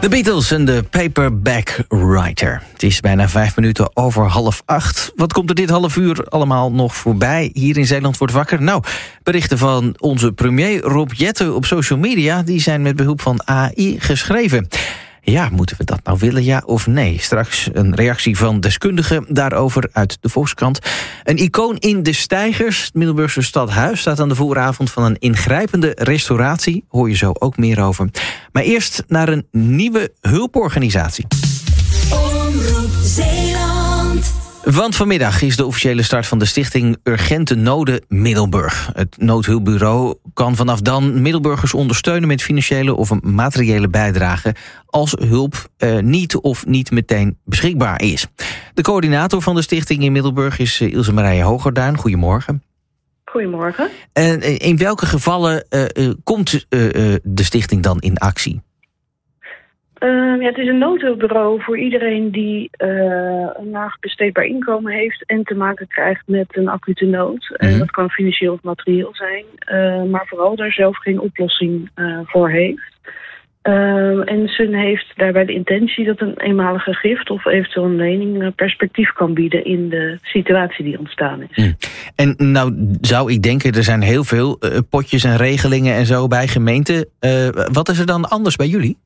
The Beatles en de Paperback Writer. Het is bijna 5 minuten over 7:30. Wat komt er dit half uur allemaal nog voorbij? Hier in Zeeland wordt wakker. Nou, berichten van onze premier Rob Jetten op social media, die zijn met behulp van AI geschreven. Ja, moeten we dat nou willen, ja of nee? Straks een reactie van deskundigen daarover uit de Volkskrant. Een icoon in de steigers. Het Middelburgse stadhuis staat aan de vooravond van een ingrijpende restauratie. Hoor je zo ook meer over. Maar eerst naar een nieuwe hulporganisatie. Omroep Zeeland. Want vanmiddag is de officiële start van de stichting Urgente Noden Middelburg. Het noodhulpbureau kan vanaf dan Middelburgers ondersteunen met financiële of een materiële bijdrage als hulp niet meteen beschikbaar is. De coördinator van de stichting in Middelburg is Ilse Marije Hogerduin. Goedemorgen. Goedemorgen. In welke gevallen komt de stichting dan in actie? Het is een noodhulpbureau voor iedereen die een laag besteedbaar inkomen heeft en te maken krijgt met een acute nood. En dat kan financieel of materieel zijn, maar vooral daar zelf geen oplossing voor heeft. En Sun heeft daarbij de intentie dat een eenmalige gift of eventueel een lening perspectief kan bieden in de situatie die ontstaan is. En nou zou ik denken, er zijn heel veel potjes en regelingen en zo bij gemeenten. Wat is er dan anders bij jullie?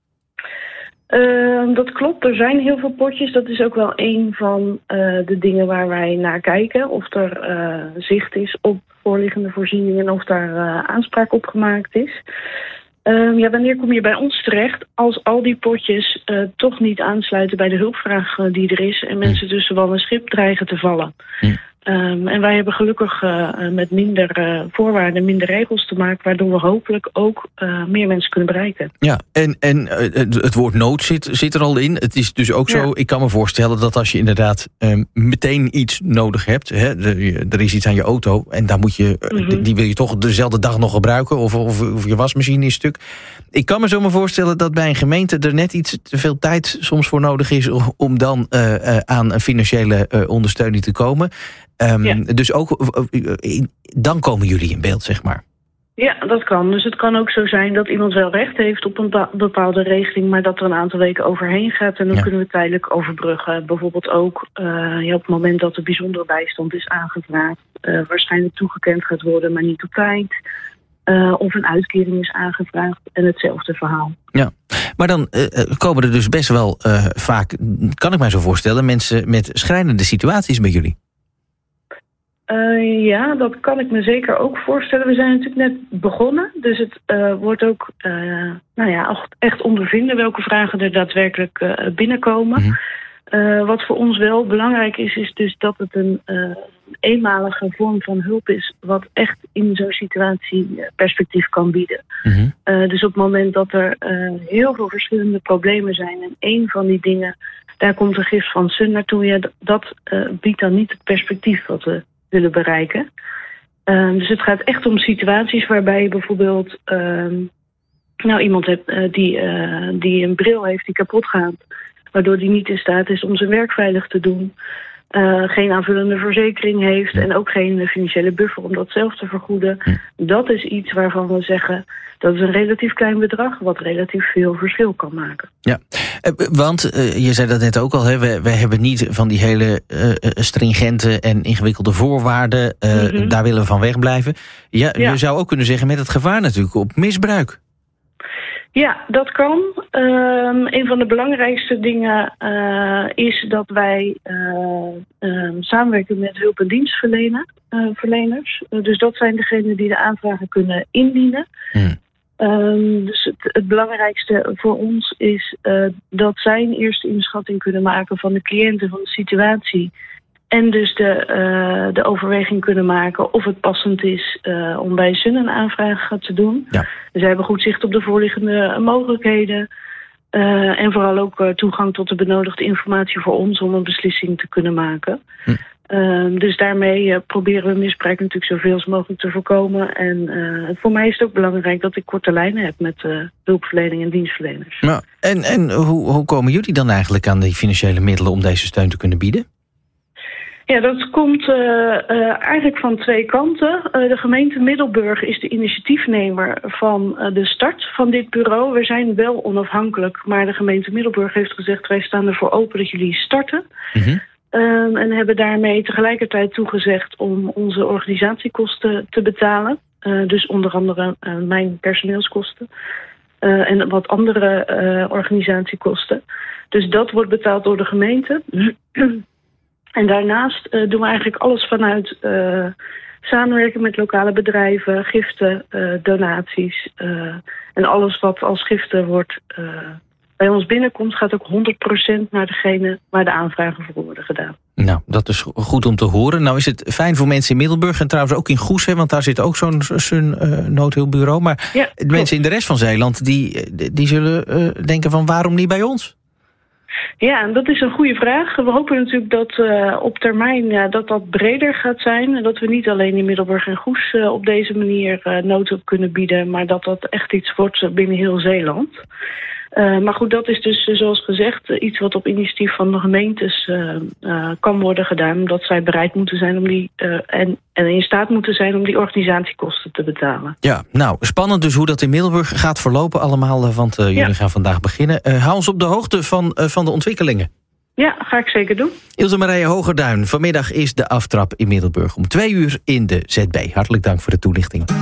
Dat klopt, er zijn heel veel potjes. Dat is ook wel een van de dingen waar wij naar kijken. Of er zicht is op voorliggende voorzieningen en of daar aanspraak op gemaakt is. Wanneer kom je bij ons terecht als al die potjes toch niet aansluiten bij de hulpvraag die er is en mensen tussen wal en schip dreigen te vallen? En wij hebben gelukkig met minder voorwaarden, minder regels te maken, waardoor we hopelijk ook meer mensen kunnen bereiken. Ja, en het woord nood zit er al in. Het is dus ook zo, ik kan me voorstellen dat als je inderdaad meteen iets nodig hebt, hè, er is iets aan je auto en daar moet je, die wil je toch dezelfde dag nog gebruiken of je wasmachine is stuk. Ik kan me zo maar voorstellen dat bij een gemeente er net iets te veel tijd soms voor nodig is om dan aan een financiële ondersteuning te komen. Dus ook dan komen jullie in beeld, zeg maar. Ja, dat kan. Dus het kan ook zo zijn dat iemand wel recht heeft op een bepaalde regeling, maar dat er een aantal weken overheen gaat en dan kunnen we tijdelijk overbruggen. Bijvoorbeeld ook op het moment dat er bijzondere bijstand is aangevraagd, waarschijnlijk toegekend gaat worden, maar niet op tijd. Of een uitkering is aangevraagd en hetzelfde verhaal. Ja, maar dan komen er dus best wel vaak, kan ik mij zo voorstellen, mensen met schrijnende situaties bij jullie. Ja, dat kan ik me zeker ook voorstellen. We zijn natuurlijk net begonnen, dus het wordt ook echt ondervinden welke vragen er daadwerkelijk binnenkomen. Wat voor ons wel belangrijk is dus dat het een eenmalige vorm van hulp is, wat echt in zo'n situatie perspectief kan bieden. Dus op het moment dat er heel veel verschillende problemen zijn en één van die dingen, daar komt een gift van Sun naartoe, dat biedt dan niet het perspectief wat we willen bereiken. Dus het gaat echt om situaties waarbij je bijvoorbeeld iemand hebt die een bril heeft die kapot gaat, waardoor die niet in staat is om zijn werk veilig te doen, geen aanvullende verzekering heeft en ook geen financiële buffer om dat zelf te vergoeden. Dat is iets waarvan we zeggen, dat is een relatief klein bedrag wat relatief veel verschil kan maken. Ja, want je zei dat net ook al, we hebben niet van die hele stringente en ingewikkelde voorwaarden. Daar willen we van wegblijven. Ja. Je zou ook kunnen zeggen met het gevaar natuurlijk op misbruik. Ja, dat kan. Een van de belangrijkste dingen is dat wij samenwerken met hulp- en dienstverleners. Dus dat zijn degenen die de aanvragen kunnen indienen. Dus het belangrijkste voor ons is dat zij een eerste inschatting kunnen maken van de cliënten, van de situatie. En dus de overweging kunnen maken of het passend is om bij Sun een aanvraag te doen. Ja. Dus zij hebben goed zicht op de voorliggende mogelijkheden. En vooral ook toegang tot de benodigde informatie voor ons om een beslissing te kunnen maken. Dus daarmee proberen we misbruik natuurlijk zoveel als mogelijk te voorkomen. En voor mij is het ook belangrijk dat ik korte lijnen heb met hulpverlening en dienstverleners. Nou, en hoe komen jullie dan eigenlijk aan die financiële middelen om deze steun te kunnen bieden? Ja, dat komt eigenlijk van twee kanten. De gemeente Middelburg is de initiatiefnemer van de start van dit bureau. We zijn wel onafhankelijk, maar de gemeente Middelburg heeft gezegd, wij staan ervoor open dat jullie starten. Mm-hmm. En hebben daarmee tegelijkertijd toegezegd om onze organisatiekosten te betalen. Dus onder andere mijn personeelskosten en wat andere organisatiekosten. Dus dat wordt betaald door de gemeente. En daarnaast doen we eigenlijk alles vanuit samenwerken met lokale bedrijven, giften, donaties. En alles wat als giften wordt bij ons binnenkomt, gaat ook 100% naar degene waar de aanvragen voor worden gedaan. Nou, dat is goed om te horen. Nou is het fijn voor mensen in Middelburg en trouwens ook in Goes, hè, want daar zit ook zo'n noodhulpbureau. Maar ja, de mensen in de rest van Zeeland, die zullen denken van waarom niet bij ons? Ja, dat is een goede vraag. We hopen natuurlijk dat op termijn dat breder gaat zijn. En dat we niet alleen in Middelburg en Goes op deze manier noodhulp kunnen bieden, maar dat echt iets wordt binnen heel Zeeland. Maar goed, dat is dus zoals gezegd iets wat op initiatief van de gemeentes kan worden gedaan. Omdat zij bereid moeten zijn om die en in staat moeten zijn om die organisatiekosten te betalen. Ja, nou, spannend dus hoe dat in Middelburg gaat verlopen allemaal. Want jullie gaan vandaag beginnen. Hou ons op de hoogte van de ontwikkelingen. Ja, ga ik zeker doen. Ilse Marije Hogerduin, vanmiddag is de aftrap in Middelburg om 2:00 in de ZB. Hartelijk dank voor de toelichting.